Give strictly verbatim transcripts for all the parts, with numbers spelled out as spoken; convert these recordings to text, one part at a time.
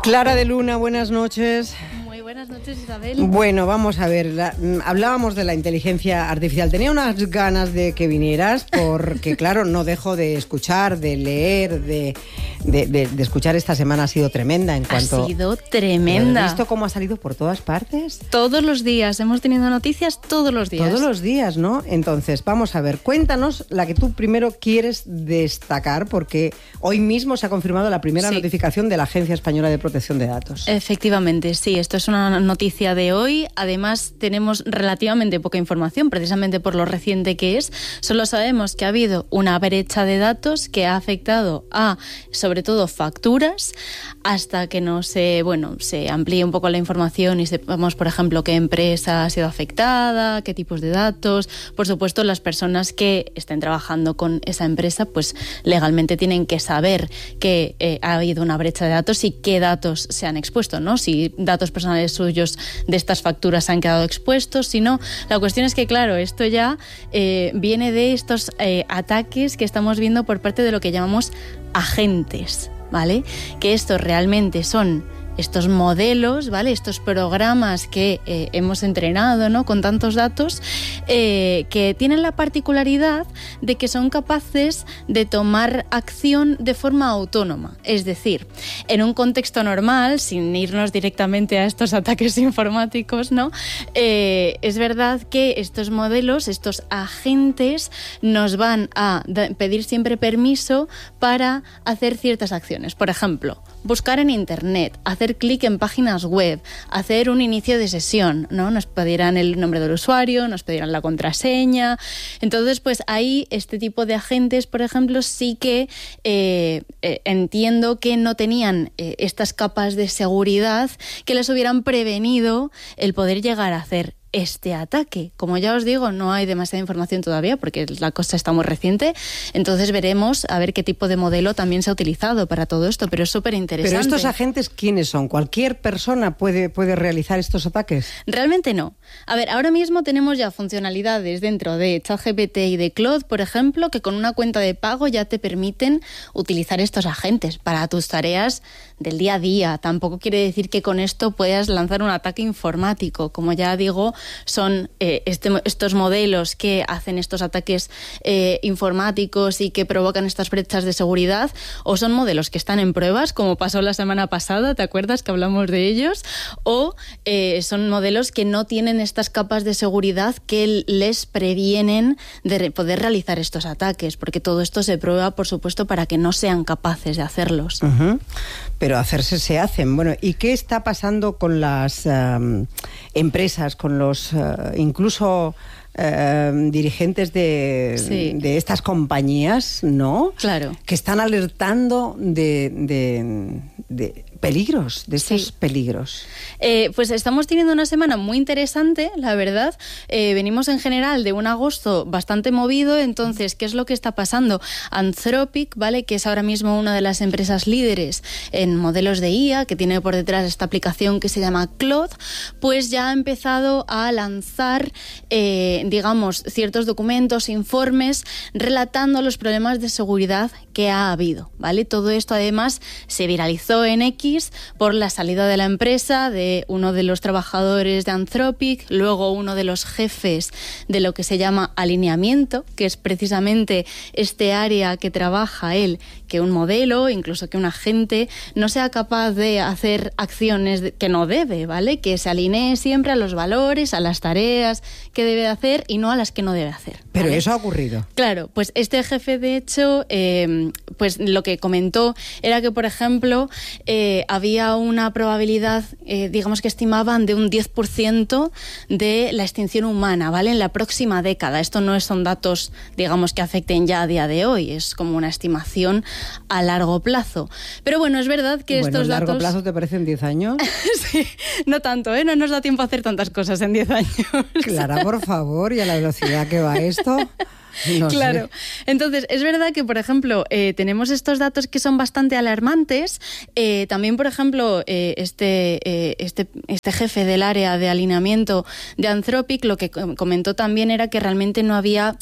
Clara de Luna, buenas noches. Muy buenas noches, Isabel. Bueno, vamos a ver, la, hablábamos de la inteligencia artificial. Tenía unas ganas de que vinieras porque, claro, no dejo de escuchar, de leer, de, de, de, de escuchar. Esta semana ha sido tremenda en cuanto... Ha sido tremenda. ¿Has visto cómo ha salido por todas partes? Todos los días, hemos tenido noticias todos los días. Todos los días, ¿no? Entonces, vamos a ver, cuéntanos la que tú primero quieres destacar, porque hoy mismo se ha confirmado la primera Sí. notificación de la Agencia Española de Protección de Datos. Efectivamente, sí, esto es una noticia de hoy. Además, tenemos relativamente poca información, precisamente por lo reciente que es. Solo sabemos que ha habido una brecha de datos que ha afectado a, sobre todo, facturas, hasta que no se, bueno, se amplíe un poco la información y sepamos, por ejemplo, qué empresa ha sido afectada, qué tipos de datos. Por supuesto, las personas que estén trabajando con esa empresa, pues legalmente tienen que saber que eh, ha habido una brecha de datos y qué datos se han expuesto, ¿no? Si datos personales suyos de estas facturas han quedado expuestos, si no. La cuestión es que, claro, esto ya eh, viene de estos eh, ataques que estamos viendo por parte de lo que llamamos agentes, ¿vale? Que estos realmente son estos modelos, ¿vale? Estos programas que eh, hemos entrenado, ¿no? Con tantos datos, eh, que tienen la particularidad de que son capaces de tomar acción de forma autónoma. Es decir, en un contexto normal, sin irnos directamente a estos ataques informáticos, ¿no? Eh, es verdad que estos modelos, estos agentes, nos van a da- pedir siempre permiso para hacer ciertas acciones. Por ejemplo, buscar en internet, hacer clic en páginas web, hacer un inicio de sesión, ¿no? Nos pedirán el nombre del usuario, nos pedirán la contraseña. Entonces, pues ahí este tipo de agentes, por ejemplo, sí que eh, eh, entiendo que no tenían eh, estas capas de seguridad que les hubieran prevenido el poder llegar a hacer este ataque. Como ya os digo, no hay demasiada información todavía porque la cosa está muy reciente, entonces veremos a ver qué tipo de modelo también se ha utilizado para todo esto, pero es súper interesante. Pero estos agentes, ¿quiénes son? ¿Cualquier persona puede, puede realizar estos ataques? Realmente no. A ver, ahora mismo tenemos ya funcionalidades dentro de ChatGPT y de Claude, por ejemplo, que con una cuenta de pago ya te permiten utilizar estos agentes para tus tareas del día a día. Tampoco quiere decir que con esto puedas lanzar un ataque informático. Como ya digo, son eh, este, estos modelos que hacen estos ataques eh, informáticos y que provocan estas brechas de seguridad, o son modelos que están en pruebas, como pasó la semana pasada, ¿te acuerdas que hablamos de ellos? O eh, son modelos que no tienen estas capas de seguridad que les previenen de re- poder realizar estos ataques, porque todo esto se prueba, por supuesto, para que no sean capaces de hacerlos. Uh-huh. Pero hacerse se hacen. Bueno, ¿y qué está pasando con las um, empresas, con los uh, incluso uh, dirigentes de, Sí. de estas compañías, ¿no? Claro. Que están alertando de, de, de peligros, de estos Sí. peligros. Eh, pues estamos teniendo una semana muy interesante, la verdad. Eh, venimos en general de un agosto bastante movido. Entonces, ¿qué es lo que está pasando? Anthropic, ¿vale? Que es ahora mismo una de las empresas líderes en modelos de I A, que tiene por detrás esta aplicación que se llama Claude, pues ya ha empezado a lanzar, eh, digamos, ciertos documentos, informes, relatando los problemas de seguridad que ha habido, ¿vale? Todo esto, además, se viralizó en X por la salida de la empresa de uno de los trabajadores de Anthropic, luego uno de los jefes de lo que se llama alineamiento, que es precisamente este área que trabaja él, que un modelo, incluso que un agente, no sea capaz de hacer acciones que no debe, ¿vale? Que se alinee siempre a los valores, a las tareas que debe hacer y no a las que no debe hacer, ¿vale? Pero eso ha ocurrido. Claro, pues este jefe, de hecho, eh, pues lo que comentó era que, por ejemplo, eh, había una probabilidad, eh, digamos que estimaban, de un diez por ciento de la extinción humana, ¿vale? En la próxima década. Esto no son datos, digamos, que afecten ya a día de hoy, es como una estimación a largo plazo. Pero bueno, es verdad que Bueno, estos ¿a largo datos... plazo te parecen diez años? Sí, no tanto, ¿eh? No nos da tiempo a hacer tantas cosas en diez años. Clara, por favor, y a la velocidad que va esto... No claro. sé. Entonces, es verdad que, por ejemplo, eh, tenemos estos datos que son bastante alarmantes. Eh, también, por ejemplo, eh, este, eh, este, este jefe del área de alineamiento de Anthropic lo que comentó también era que realmente no había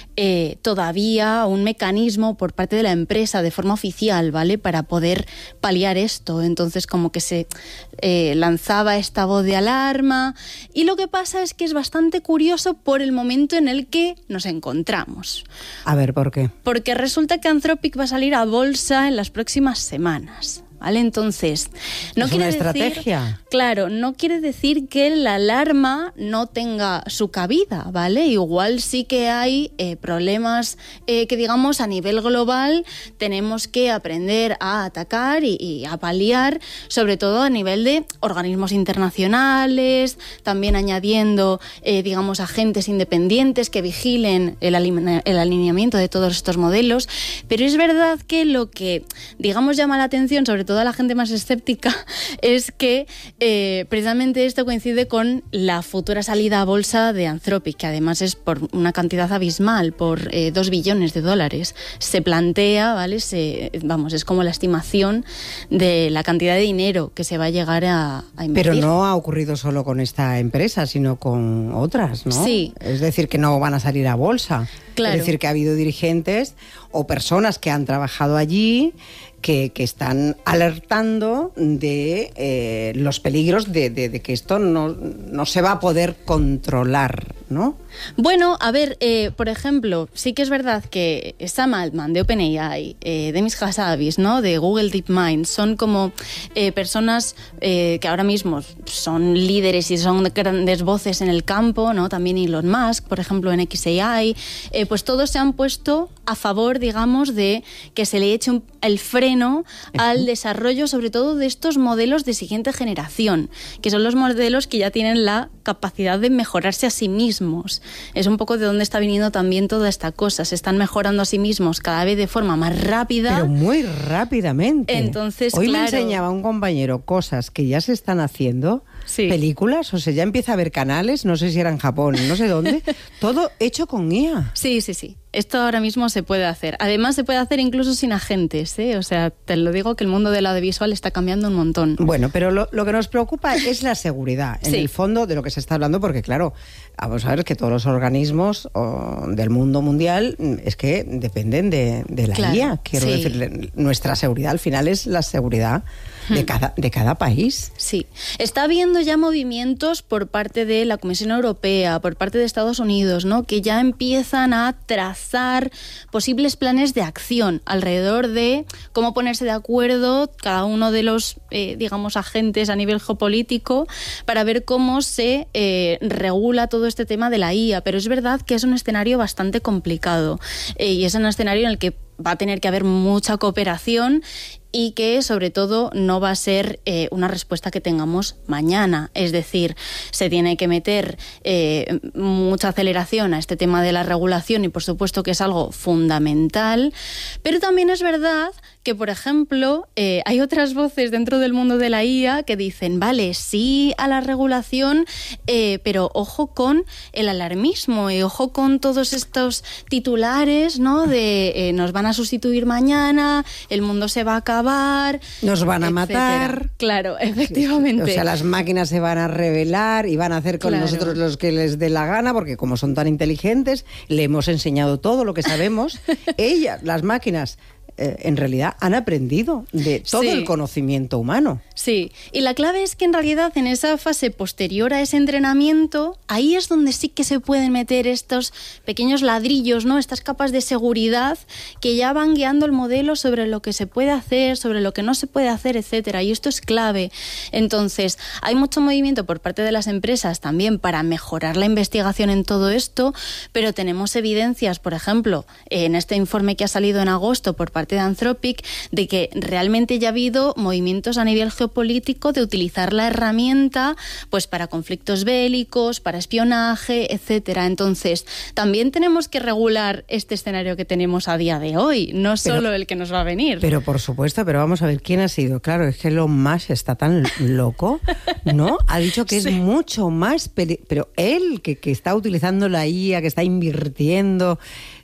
eh, todavía un mecanismo por parte de la empresa de forma oficial, ¿vale?, para poder paliar esto. Entonces, como que se eh, lanzaba esta voz de alarma, y lo que pasa es que es bastante curioso por el momento en el que nos encontramos. A ver, ¿por qué? Porque resulta que Anthropic va a salir a bolsa en las próximas semanas, ¿vale? Entonces, no es quiere una decir, estrategia. Claro, no quiere decir que la alarma no tenga su cabida, ¿vale? Igual sí que hay eh, problemas eh, que, digamos, a nivel global tenemos que aprender a atacar y, y a paliar, sobre todo a nivel de organismos internacionales, también añadiendo, eh, digamos, agentes independientes que vigilen el, aline- el alineamiento de todos estos modelos. Pero es verdad que lo que, digamos, llama la atención, sobre todo toda la gente más escéptica, es que eh, precisamente esto coincide con la futura salida a bolsa de Anthropic, que además es por una cantidad abismal, por eh, dos billones de dólares. Se plantea, ¿vale? Se, vamos, es como la estimación de la cantidad de dinero que se va a llegar a, a invertir. Pero no ha ocurrido solo con esta empresa, sino con otras, ¿no? Sí. Es decir, que no van a salir a bolsa. Claro. Es decir, que ha habido dirigentes o personas que han trabajado allí que, que están alertando de eh, los peligros de, de, de que esto no, no se va a poder controlar, ¿no? Bueno, a ver, eh, por ejemplo, sí que es verdad que Sam Altman de OpenAI, eh, Demis Hassabis, ¿no?, de Google DeepMind, son como eh, personas eh, que ahora mismo son líderes y son grandes voces en el campo, ¿no? También Elon Musk, por ejemplo, en X A I, eh, pues todos se han puesto a favor, digamos, de que se le eche un, el freno al desarrollo, sobre todo de estos modelos de siguiente generación, que son los modelos que ya tienen la capacidad de mejorarse a sí mismos. Es un poco de dónde está viniendo también toda esta cosa. Se están mejorando a sí mismos cada vez de forma más rápida. Pero muy rápidamente. Entonces, Hoy claro, me enseñaba un compañero cosas que ya se están haciendo, sí. películas, o sea, ya empieza a haber canales, no sé si era en Japón, no sé dónde, todo hecho con I A. Sí, sí, sí. Esto ahora mismo se puede hacer. Además, se puede hacer incluso sin agentes, ¿eh? O sea, te lo digo que el mundo del audiovisual está cambiando un montón. Bueno, pero lo, lo que nos preocupa es la seguridad, en sí. el fondo de lo que se está hablando, porque claro, vamos a ver que todos los organismos oh, del mundo mundial es que dependen de, de la claro, I A. Quiero sí. decir, nuestra seguridad al final es la seguridad de cada, de cada país. Sí. Está habiendo ya movimientos por parte de la Comisión Europea, por parte de Estados Unidos, ¿no?, que ya empiezan a trazar posibles planes de acción alrededor de cómo ponerse de acuerdo cada uno de los, eh, digamos, agentes a nivel geopolítico para ver cómo se eh, regula todo este tema de la I A. Pero es verdad que es un escenario bastante complicado eh, y es un escenario en el que va a tener que haber mucha cooperación y que, sobre todo, no va a ser eh, una respuesta que tengamos mañana. Es decir, se tiene que meter eh, mucha aceleración a este tema de la regulación y, por supuesto, que es algo fundamental. Pero también es verdad que, por ejemplo, eh, hay otras voces dentro del mundo de la I A que dicen, vale, sí a la regulación, eh, pero ojo con el alarmismo y ojo con todos estos titulares, ¿no?, de eh, nos van a sustituir mañana, el mundo se va a acabar, nos van a etcétera. matar. Claro, efectivamente. O sea, las máquinas se van a rebelar y van a hacer con claro. nosotros los que les dé la gana, porque como son tan inteligentes, le hemos enseñado todo lo que sabemos. Ellas, las máquinas, eh, en realidad han aprendido de todo sí. el conocimiento humano. Sí, y la clave es que en realidad en esa fase posterior a ese entrenamiento, ahí es donde sí que se pueden meter estos pequeños ladrillos, ¿no?, estas capas de seguridad que ya van guiando el modelo sobre lo que se puede hacer, sobre lo que no se puede hacer, etcétera. Y esto es clave. Entonces, hay mucho movimiento por parte de las empresas también para mejorar la investigación en todo esto, pero tenemos evidencias, por ejemplo, en este informe que ha salido en agosto por parte de Anthropic, de que realmente ya ha habido movimientos a nivel geopolítico de utilizar la herramienta pues para conflictos bélicos, para espionaje, etcétera. Entonces, también tenemos que regular este escenario que tenemos a día de hoy, no pero, solo el que nos va a venir. Pero por supuesto, pero vamos a ver quién ha sido. Claro, es que Elon Musk está tan loco, ¿no? Ha dicho que sí. es mucho más peli- pero él que, que está utilizando la I A, que está invirtiendo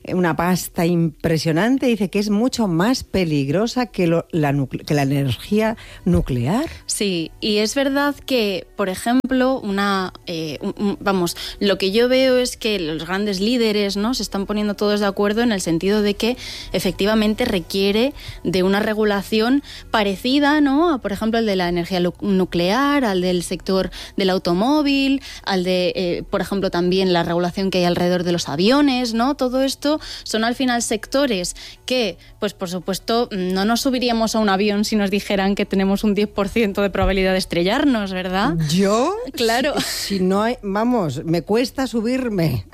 una pasta impresionante, dice que es mucho más peligrosa que, lo, la, nucle- que la energía nuclear. Sí, y es verdad que, por ejemplo, una eh, un, un, vamos, lo que yo veo es que los grandes líderes, ¿no?, se están poniendo todos de acuerdo en el sentido de que efectivamente requiere de una regulación parecida, ¿no?, a, por ejemplo, el de la energía nuclear, al del sector del automóvil, al de, eh, por ejemplo, también la regulación que hay alrededor de los aviones, ¿no? Todo esto son al final sectores que, pues por supuesto, no nos subiríamos a un avión si nos dijeran que tenemos un diez por ciento de probabilidad de estrellarnos, ¿verdad? ¿Yo? Claro. Si, si no hay, vamos, me cuesta subirme.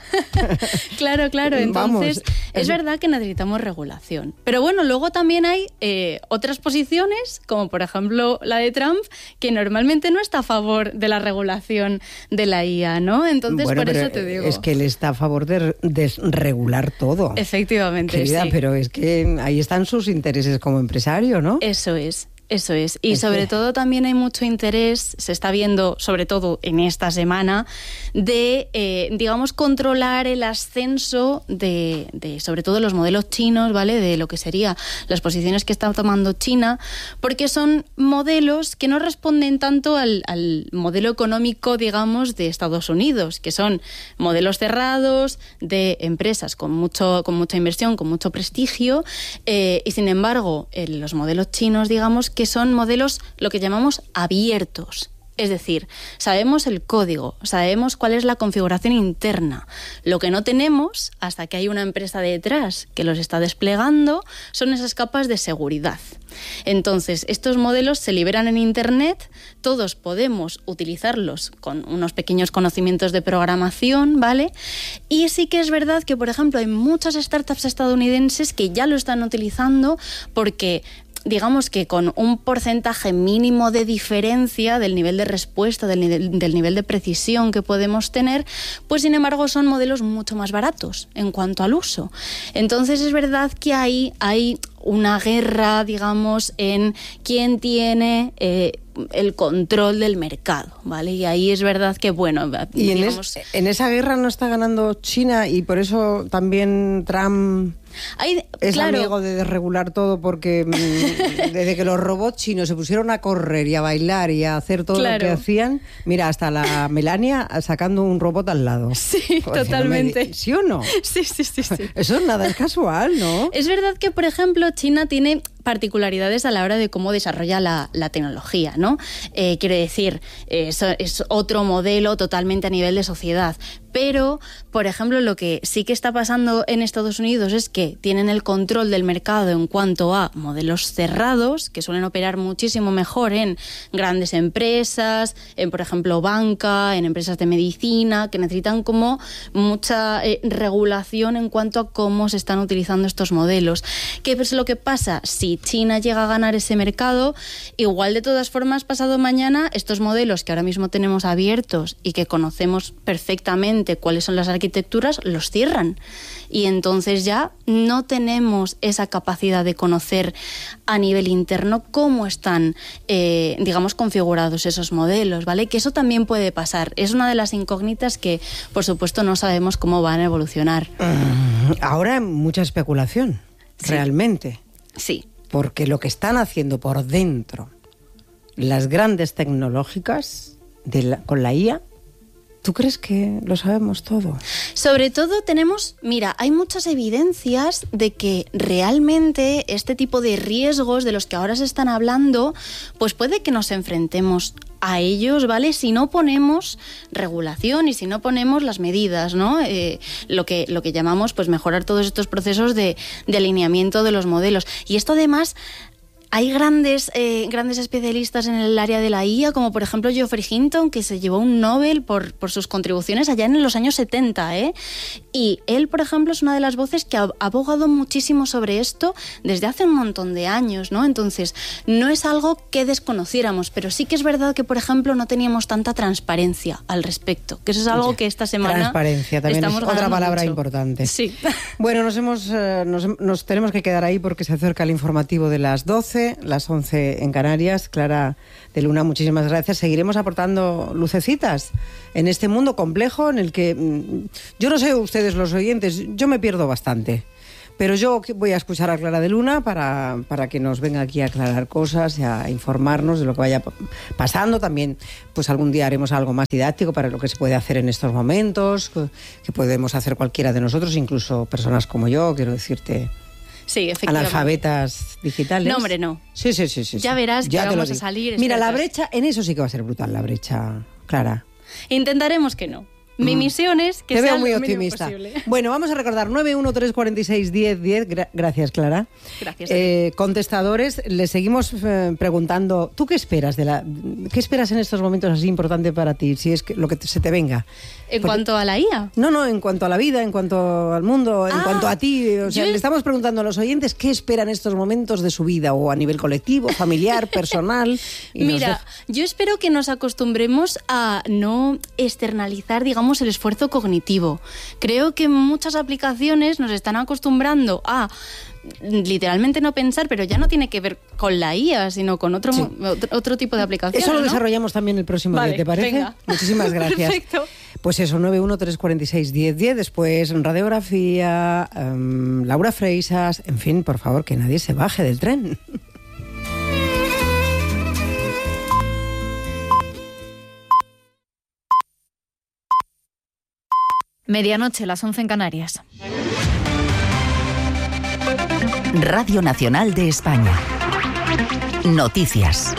Claro, claro. Entonces, vamos, es verdad que necesitamos regulación. Pero bueno, luego también hay eh, otras posiciones, como por ejemplo la de Trump, que normalmente no está a favor de la regulación de la I A, ¿no? Entonces, bueno, por eso te digo. Es que él está a favor de desregular todo. Efectivamente, Querida, sí. Pero es que ahí están sus intereses como empresario, ¿no? Eso es. Eso es. Y es sobre que... todo también hay mucho interés, se está viendo sobre todo en esta semana, de, eh, digamos, controlar el ascenso de, de, sobre todo los modelos chinos, ¿vale? De lo que serían las posiciones que está tomando China, porque son modelos que no responden tanto al, al modelo económico, digamos, de Estados Unidos, que son modelos cerrados de empresas con, mucho, con mucha inversión, con mucho prestigio, eh, y sin embargo, eh, los modelos chinos, digamos, que son modelos lo que llamamos abiertos. Es decir, sabemos el código, sabemos cuál es la configuración interna. Lo que no tenemos, hasta que hay una empresa detrás que los está desplegando, son esas capas de seguridad. Entonces, estos modelos se liberan en Internet, todos podemos utilizarlos con unos pequeños conocimientos de programación, ¿vale? Y sí que es verdad que, por ejemplo, hay muchas startups estadounidenses que ya lo están utilizando porque... digamos que con un porcentaje mínimo de diferencia del nivel de respuesta, del nivel, del nivel de precisión que podemos tener, pues sin embargo son modelos mucho más baratos en cuanto al uso. Entonces es verdad que ahí hay una guerra, digamos, en quién tiene eh, el control del mercado, ¿vale? Y ahí es verdad que, bueno... Y en, digamos, es, en esa guerra no está ganando China y por eso también Trump... Hay, es claro. amigo de desregular todo porque mmm, desde que los robots chinos se pusieron a correr y a bailar y a hacer todo claro. lo que hacían, mira, hasta la Melania sacando un robot al lado. Sí, Joder, totalmente. Me, ¿sí o no? Sí, sí, sí, sí. Eso nada es casual, ¿no? Es verdad que, por ejemplo, China tiene particularidades a la hora de cómo desarrolla la, la tecnología, ¿no? Eh, quiero decir, eh, es, es otro modelo totalmente a nivel de sociedad. Pero, por ejemplo, lo que sí que está pasando en Estados Unidos es que tienen el control del mercado en cuanto a modelos cerrados, que suelen operar muchísimo mejor en grandes empresas, en, por ejemplo, banca, en empresas de medicina, que necesitan como mucha eh, regulación en cuanto a cómo se están utilizando estos modelos. ¿Qué es lo que pasa? Si China llega a ganar ese mercado, igual de todas formas, pasado mañana, estos modelos que ahora mismo tenemos abiertos y que conocemos perfectamente cuáles son las arquitecturas, los cierran. Y entonces ya no tenemos esa capacidad de conocer a nivel interno cómo están, eh, digamos, configurados esos modelos, ¿vale? Que eso también puede pasar. Es una de las incógnitas que, por supuesto, no sabemos cómo van a evolucionar. Uh, ahora hay mucha especulación, sí. Realmente. Sí. Porque lo que están haciendo por dentro las grandes tecnológicas de la, con la I A, ¿tú crees que lo sabemos todo? Sobre todo tenemos, mira, hay muchas evidencias de que realmente este tipo de riesgos de los que ahora se están hablando, pues puede que nos enfrentemos a ellos, ¿vale? Si no ponemos regulación y si no ponemos las medidas, ¿no? Eh, lo que, lo que llamamos, pues, mejorar todos estos procesos de, de alineamiento de los modelos. Y esto además... Hay grandes, eh, grandes especialistas en el área de la I A, como por ejemplo Geoffrey Hinton, que se llevó un Nobel por, por sus contribuciones allá en los años setenta, ¿eh? Y él, por ejemplo, es una de las voces que ha abogado muchísimo sobre esto desde hace un montón de años, ¿no? Entonces, no es algo que desconociéramos, pero sí que es verdad que, por ejemplo, no teníamos tanta transparencia al respecto, que eso es algo que esta semana transparencia también estamos es otra palabra mucho. Importante. Sí. Bueno, nos, hemos, eh, nos, nos tenemos que quedar ahí porque se acerca el informativo de las doce. once, las once en Canarias. Clara de Luna, muchísimas gracias. Seguiremos aportando lucecitas en este mundo complejo en el que, yo no sé ustedes los oyentes, yo me pierdo bastante. Pero yo voy a escuchar a Clara de Luna para, para que nos venga aquí a aclarar cosas y a informarnos de lo que vaya pasando. También, pues algún día haremos algo más didáctico para lo que se puede hacer en estos momentos, que podemos hacer cualquiera de nosotros, incluso personas como yo, quiero decirte. Sí, efectivamente. Analfabetas digitales. No, hombre, no. Sí, sí, sí. sí ya sí. verás que ya vamos a salir. Mira, expertos. la brecha, en eso sí que va a ser brutal, la brecha, Clara. Intentaremos que no. Mi misión es que Te sea veo muy lo optimista. mínimo posible. Bueno, vamos a recordar nueve uno tres cuatro seis uno cero uno cero. Gra- gracias, Clara. Gracias. Eh, contestadores, les seguimos eh, preguntando, ¿tú qué esperas de la qué esperas en estos momentos así importante para ti, si es que lo que te, se te venga? En Porque, cuanto a la I A. No, no, en cuanto a la vida, en cuanto al mundo, en Ah, cuanto a ti, o sea, yo... le estamos preguntando a los oyentes qué esperan en estos momentos de su vida, o a nivel colectivo, familiar, personal. Y Mira, nos de... yo espero que nos acostumbremos a no externalizar, digamos, el esfuerzo cognitivo. Creo que muchas aplicaciones nos están acostumbrando a literalmente no pensar, pero ya no tiene que ver con la I A, sino con otro, sí. otro, otro tipo de aplicaciones. Eso lo ¿no? desarrollamos también el próximo vale, día, ¿te parece? Venga. Muchísimas gracias. Perfecto. Pues eso, nueve uno tres cuatro seis uno cero uno cero, después radiografía, um, Laura Freisas, en fin, por favor, que nadie se baje del tren. Medianoche, las once en Canarias. Radio Nacional de España. Noticias.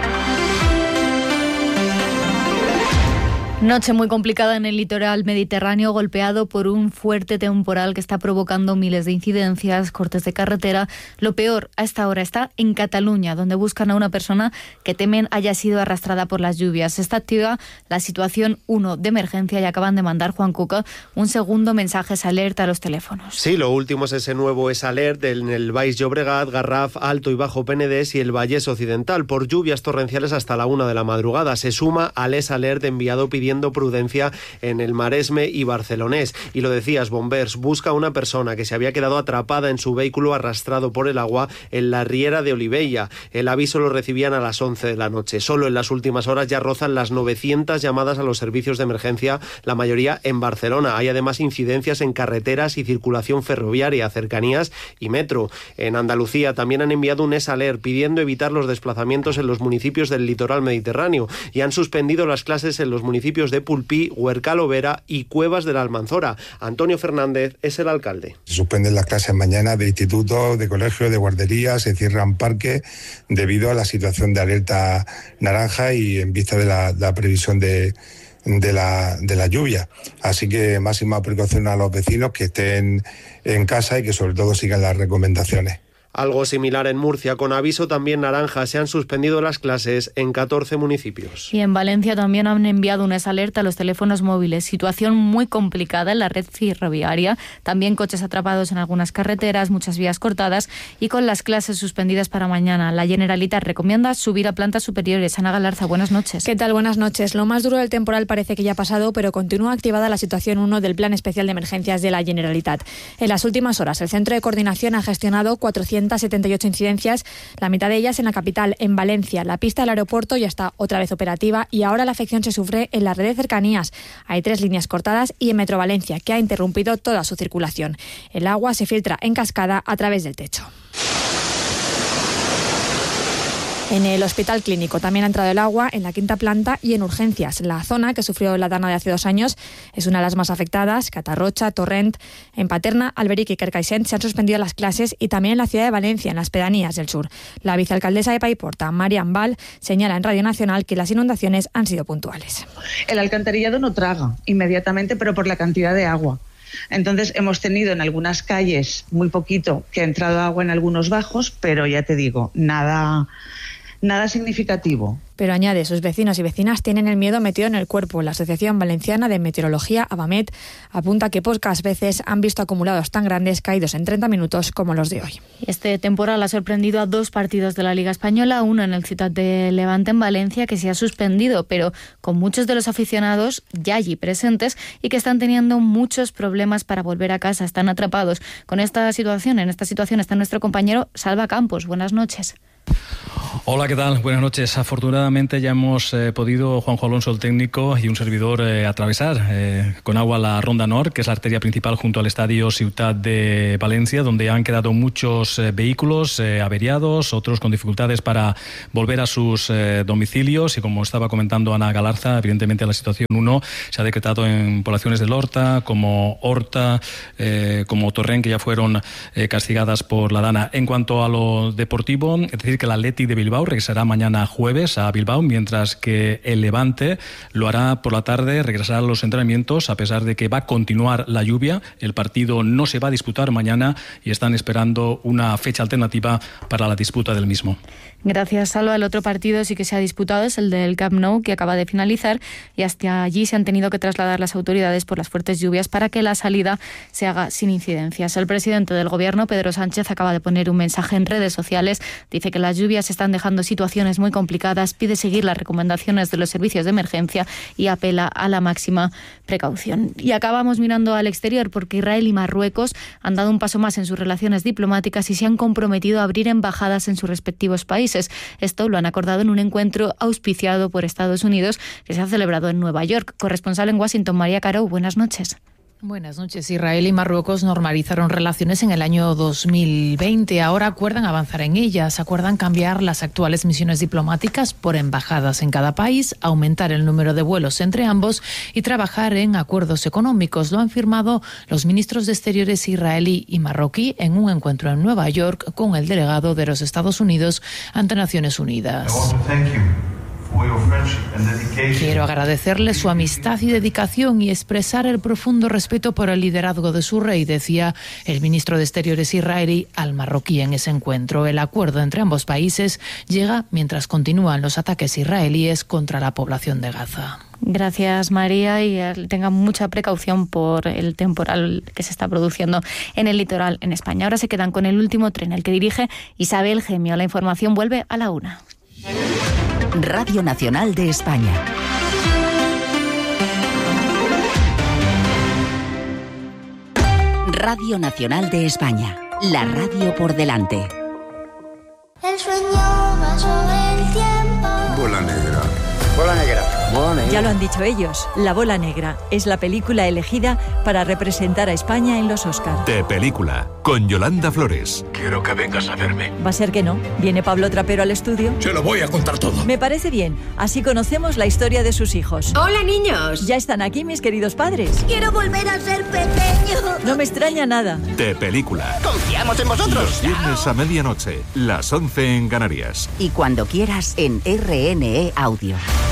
Noche muy complicada en el litoral mediterráneo, golpeado por un fuerte temporal que está provocando miles de incidencias, cortes de carretera. Lo peor a esta hora está en Cataluña, donde buscan a una persona que temen haya sido arrastrada por las lluvias. Está activa la situación uno de emergencia y acaban de mandar, Juan Cuca, un segundo mensaje de alerta a los teléfonos. Sí, lo último es ese nuevo es alert en el Baix Llobregat, Garraf, Alto y Bajo Penedès y el Vallès Occidental por lluvias torrenciales hasta la una de la madrugada. Se suma al es alert enviado pidiendo prudencia en el Maresme y Barcelonés. Y lo decías, Bombers busca a una persona que se había quedado atrapada en su vehículo arrastrado por el agua en la Riera de Olivella. El aviso lo recibían a las once de la noche. Solo en las últimas horas ya rozan las novecientas llamadas a los servicios de emergencia, la mayoría en Barcelona. Hay además incidencias en carreteras y circulación ferroviaria, cercanías y metro. En Andalucía también han enviado un es alert pidiendo evitar los desplazamientos en los municipios del litoral mediterráneo y han suspendido las clases en los municipios de Pulpí, Huercal Vera y Cuevas de la Almanzora. Antonio Fernández es el alcalde. Se suspenden las clases mañana de institutos, de colegios, de guarderías, se cierran parques debido a la situación de alerta naranja y en vista de la, la previsión de, de, la, de la lluvia. Así que máxima precaución a los vecinos que estén en casa y que sobre todo sigan las recomendaciones. Algo similar en Murcia, con aviso también naranja, se han suspendido las clases en catorce municipios. Y en Valencia también han enviado una alerta a los teléfonos móviles. Situación muy complicada en la red ferroviaria, también coches atrapados en algunas carreteras, muchas vías cortadas y con las clases suspendidas para mañana. La Generalitat recomienda subir a plantas superiores. Ana Galarza, buenas noches. ¿Qué tal? Buenas noches. Lo más duro del temporal parece que ya ha pasado, pero continúa activada la situación uno del Plan Especial de Emergencias de la Generalitat. En las últimas horas, el Centro de Coordinación ha gestionado cuatrocientas setenta y ocho incidencias, la mitad de ellas en la capital, en Valencia. La pista del aeropuerto ya está otra vez operativa y ahora la afección se sufre en la red de cercanías. Hay tres líneas cortadas y en Metro Valencia, que ha interrumpido toda su circulación. El agua se filtra en cascada a través del techo. En el Hospital Clínico también ha entrado el agua en la quinta planta y en urgencias. La zona que sufrió la dana de hace dos años es una de las más afectadas. Catarrocha, Torrent, en Paterna, Alberic y Carcaixent se han suspendido las clases y también en la ciudad de Valencia, en las pedanías del sur. La vicealcaldesa de Paiporta, Marian Val, señala en Radio Nacional que las inundaciones han sido puntuales. El alcantarillado no traga inmediatamente, pero por la cantidad de agua. Entonces hemos tenido en algunas calles muy poquito que ha entrado agua en algunos bajos, pero ya te digo, nada... Nada significativo. Pero añade, sus vecinos y vecinas tienen el miedo metido en el cuerpo. La Asociación Valenciana de Meteorología, Abamet, apunta que pocas veces han visto acumulados tan grandes caídos en treinta minutos como los de hoy. Este temporal ha sorprendido a dos partidos de la Liga Española, uno en el Ciutat de Levante en Valencia, que se ha suspendido, pero con muchos de los aficionados ya allí presentes y que están teniendo muchos problemas para volver a casa, están atrapados. Con esta situación, en esta situación está nuestro compañero Salva Campos. Buenas noches. Hola, ¿qué tal? Buenas noches. Afortunadamente ya hemos eh, podido, Juanjo Alonso, el técnico, y un servidor, eh, atravesar eh, con agua la Ronda Nord, que es la arteria principal junto al estadio Ciutat de Valencia, donde han quedado muchos eh, vehículos eh, averiados, otros con dificultades para volver a sus eh, domicilios. Y como estaba comentando Ana Galarza, evidentemente la situación uno se ha decretado en poblaciones del Horta, como Horta, eh, como Torrent, que ya fueron eh, castigadas por la Dana. En cuanto a lo deportivo, es decir, que el Athletic de Bilbao regresará mañana jueves a Bilbao, mientras que el Levante lo hará por la tarde, regresará a los entrenamientos, a pesar de que va a continuar la lluvia. El partido no se va a disputar mañana y están esperando una fecha alternativa para la disputa del mismo. Gracias, Salva. El otro partido sí que se ha disputado, es el del Camp Nou, que acaba de finalizar, y hasta allí se han tenido que trasladar las autoridades por las fuertes lluvias para que la salida se haga sin incidencias. El presidente del Gobierno, Pedro Sánchez, acaba de poner un mensaje en redes sociales. Dice que las lluvias están dejando situaciones muy complicadas, pide seguir las recomendaciones de los servicios de emergencia y apela a la máxima precaución. Y acabamos mirando al exterior, porque Israel y Marruecos han dado un paso más en sus relaciones diplomáticas y se han comprometido a abrir embajadas en sus respectivos países. Esto lo han acordado en un encuentro auspiciado por Estados Unidos que se ha celebrado en Nueva York. Corresponsal en Washington, María Caro, buenas noches. Buenas noches. Israel y Marruecos normalizaron relaciones en el año dos mil veinte. Ahora acuerdan avanzar en ellas. Acuerdan cambiar las actuales misiones diplomáticas por embajadas en cada país, aumentar el número de vuelos entre ambos y trabajar en acuerdos económicos. Lo han firmado los ministros de Exteriores israelí y marroquí en un encuentro en Nueva York con el delegado de los Estados Unidos ante Naciones Unidas. Quiero agradecerle su amistad y dedicación y expresar el profundo respeto por el liderazgo de su rey, decía el ministro de Exteriores israelí al marroquí en ese encuentro. El acuerdo entre ambos países llega mientras continúan los ataques israelíes contra la población de Gaza. Gracias, María, y tengan mucha precaución por el temporal que se está produciendo en el litoral en España. Ahora se quedan con el último tren, el que dirige Isabel Gemio. La información vuelve a la una. Radio Nacional de España. Radio Nacional de España. La radio por delante. El sueño va sobre el tiempo. Bola negra. Bola negra. Bola negra. Ya lo han dicho ellos, La Bola Negra es la película elegida para representar a España en los Oscar. De película, con Yolanda Flores. Quiero que vengas a verme. Va a ser que no. Viene Pablo Trapero al estudio. Se lo voy a contar todo. Me parece bien. Así conocemos la historia de sus hijos. Hola, niños. Ya están aquí mis queridos padres. Quiero volver a ser pequeño. No me extraña nada. De película. Confiamos en vosotros. Los viernes a medianoche, las once en Canarias. Y cuando quieras en R N E Audio.